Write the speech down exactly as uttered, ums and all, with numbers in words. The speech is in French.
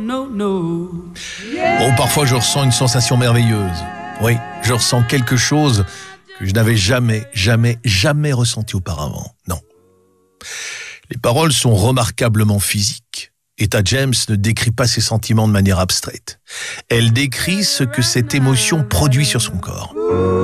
no, no. Bon, parfois je ressens une sensation merveilleuse. Oui, je ressens quelque chose que je n'avais jamais, jamais, jamais ressenti auparavant. Non. Les paroles sont remarquablement physiques. Etta James ne décrit pas ses sentiments de manière abstraite. Elle décrit ce que cette émotion produit sur son corps.